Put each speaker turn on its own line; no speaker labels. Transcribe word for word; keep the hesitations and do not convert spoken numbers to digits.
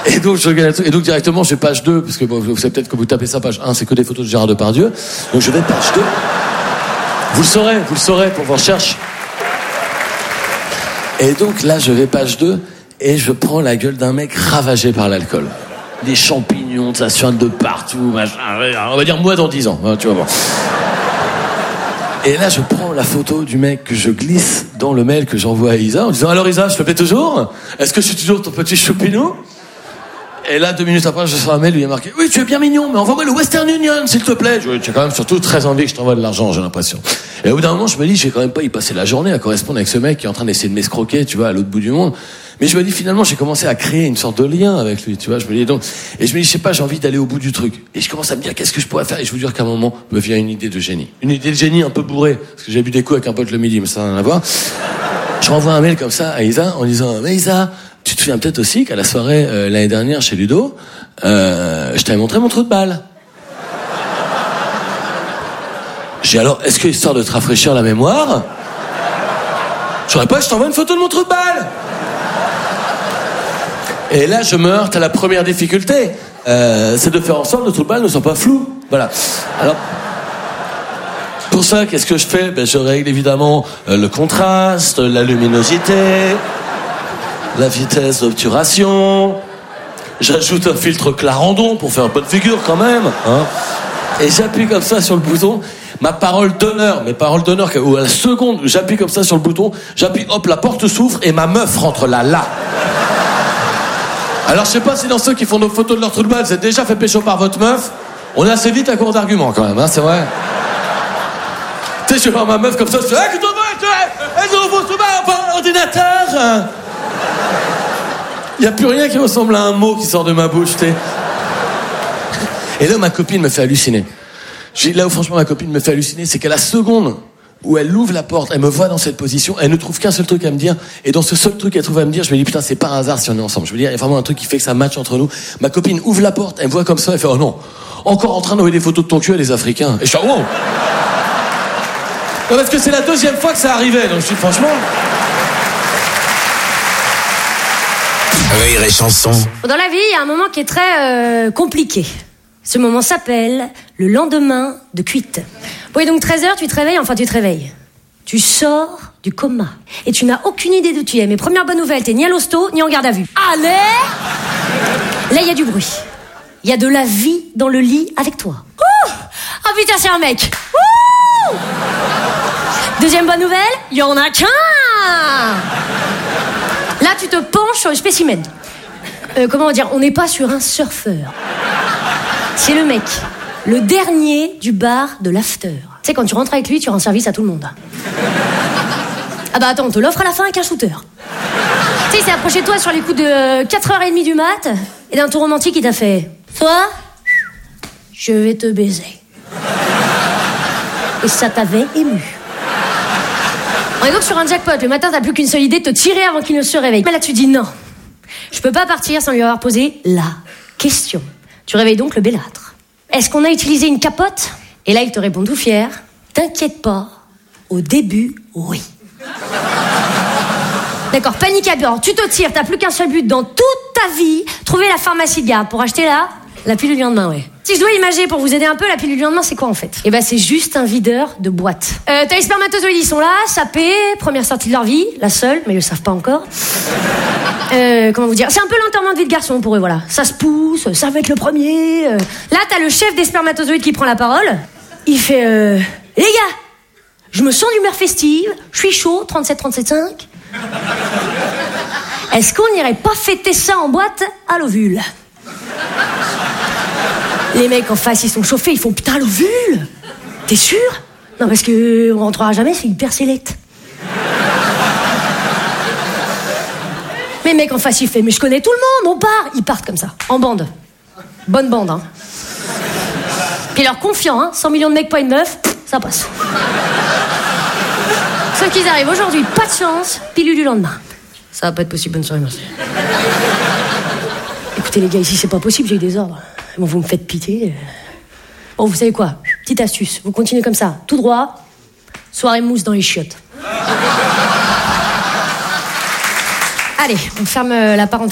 Et donc, je regarde, et donc directement, je vais page deux, parce que bon, vous savez peut-être que vous tapez ça, page un, c'est que des photos de Gérard Depardieu. Donc je vais page deux. Vous le saurez, vous le saurez pour vos recherches. Et donc là, je vais page deux, et je prends la gueule d'un mec ravagé par l'alcool. Des champignons, ça suinte de partout, machin. On va dire moi dans dix ans, hein, tu vas voir. Et là, je prends la photo du mec que je glisse dans le mail que j'envoie à Isa en disant « Alors Isa, je te plais toujours ? Est-ce que je suis toujours ton petit choupinou ?» Et là, deux minutes après, je reçois un mail où il y a marqué « Oui, tu es bien mignon, mais envoie-moi le Western Union, s'il te plaît. » Tu as quand même surtout très envie que je t'envoie de l'argent, j'ai l'impression. Et au bout d'un moment, je me dis « Je vais quand même pas y passer la journée à correspondre avec ce mec qui est en train d'essayer de m'escroquer, tu vois, à l'autre bout du monde. » Mais je me dis finalement, j'ai commencé à créer une sorte de lien avec lui, tu vois. Je me dis donc, et je me dis, je sais pas, j'ai envie d'aller au bout du truc. Et je commence à me dire, qu'est-ce que je pourrais faire ? Et je vous jure qu'à un moment, me vient une idée de génie. Une idée de génie un peu bourrée, parce que j'ai bu des coups avec un pote le midi, mais ça n'a rien à voir. Je renvoie un mail comme ça à Isa en disant, mais Isa, tu te souviens peut-être aussi qu'à la soirée euh, l'année dernière chez Ludo, euh, je t'avais montré mon trou de balle. J'ai alors, est-ce que histoire de te rafraîchir la mémoire, je saurais pas, je t'envoie une photo de mon trou de balle. Et là, je me heurte à la première difficulté. Euh, c'est de faire en sorte que le trou de balle ne soit pas flou. Voilà. Alors, pour ça, qu'est-ce que je fais ? Ben, je règle évidemment euh, le contraste, la luminosité, la vitesse d'obturation. J'ajoute un filtre Clarendon pour faire bonne figure quand même. Hein. Et j'appuie comme ça sur le bouton. Ma parole d'honneur, mes paroles d'honneur, où à la seconde, j'appuie comme ça sur le bouton, j'appuie, hop, la porte s'ouvre et ma meuf rentre là, là. Alors, je sais pas si dans ceux qui font nos photos de leur trou de balle, vous êtes déjà fait pécho par votre meuf. On est assez vite à court d'arguments quand même, hein, c'est vrai. Tu sais, je vais voir ma meuf comme ça, je fais, hey, que t'en vas, elle ouvre son bar par l'ordinateur. Il y a plus rien qui ressemble à un mot qui sort de ma bouche, tu sais. Et là, ma copine me fait halluciner. J'ai, là où franchement ma copine me fait halluciner, c'est qu'à la seconde où elle ouvre la porte, elle me voit dans cette position, elle ne trouve qu'un seul truc à me dire, et dans ce seul truc qu'elle trouve à me dire, je me dis putain, c'est pas un hasard si on est ensemble. Je me dis, il y a vraiment un truc qui fait que ça match entre nous. Ma copine ouvre la porte, elle me voit comme ça, elle fait oh non, encore en train d'envoyer des photos de ton cul à les Africains. Et je fais oh. Non, parce que c'est la deuxième fois que ça arrivait, donc je dis franchement.
Rire et chanson.
Dans la vie, il y a un moment qui est très euh, compliqué. Ce moment s'appelle le lendemain de cuite. Oui, donc treize heures, tu te réveilles, enfin tu te réveilles. Tu sors du coma. Et tu n'as aucune idée d'où tu es. Mais première bonne nouvelle, t'es ni à l'hosto, ni en garde à vue. Allez ! Là, il y a du bruit. Il y a de la vie dans le lit avec toi. Ouh ! Ah putain, c'est un mec. Ouh ! Deuxième bonne nouvelle, il y en a qu'un. Là, tu te penches sur le spécimen. Euh, comment dire ? On n'est pas sur un surfeur. C'est le mec, le dernier du bar de l'after. Tu sais, quand tu rentres avec lui, tu rends service à tout le monde. Ah bah attends, on te l'offre à la fin avec un shooter. Tu sais, il s'est approché de toi sur les coups de quatre heures trente du mat, et d'un tour romantique, il t'a fait « Toi, je vais te baiser. » Et ça t'avait ému. On est donc sur un jackpot. Le matin, t'as plus qu'une seule idée, te tirer avant qu'il ne se réveille. Mais là, tu dis non. Je peux pas partir sans lui avoir posé la question. Tu réveilles donc le bellâtre. Est-ce qu'on a utilisé une capote ? Et là, il te répond tout fier. T'inquiète pas, au début, oui. D'accord, panique à bord. Tu te tires, t'as plus qu'un seul but dans toute ta vie. Trouver la pharmacie de garde pour acheter la, la pilule du lendemain, ouais. Si je dois imager pour vous aider un peu, la pilule du lendemain, c'est quoi en fait ? Eh ben, c'est juste un videur de boîte. Euh, t'as les spermatozoïdes, ils sont là, sapés, première sortie de leur vie, la seule, mais ils le savent pas encore. Euh, comment vous dire ? C'est un peu l'enterrement de vie de garçon pour eux, voilà. Ça se pousse, ça va être le premier. Euh... Là, t'as le chef des spermatozoïdes qui prend la parole. Il fait euh... Les gars, je me sens d'humeur festive, je suis chaud, trente-sept trente-sept cinq. Est-ce qu'on n'irait pas fêter ça en boîte à l'ovule ? Les mecs en face, ils sont chauffés, ils font putain l'ovule. T'es sûr ? Non, parce que on rentrera jamais, c'est hyper sélect. Mais mec en face, il fait mais je connais tout le monde, on part. Ils partent comme ça, en bande. Bonne bande, hein. Puis leur confiant, hein, cent millions de mecs, pas une meuf, ça passe. Sauf qu'ils arrivent aujourd'hui, pas de chance, pilule du lendemain. Ça va pas être possible, bonne soirée, merci. Écoutez les gars, ici c'est pas possible, j'ai eu des ordres. Bon, vous me faites pitié. Bon, vous savez quoi ? Petite astuce, vous continuez comme ça, tout droit, soirée mousse dans les chiottes. Allez, on ferme la parenthèse.